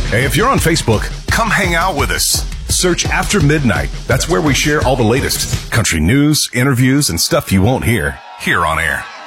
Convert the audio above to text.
Hey, if you're on Facebook, come hang out with us. Search After Midnight. That's where we share all the latest country news, interviews, and stuff you won't hear here on air.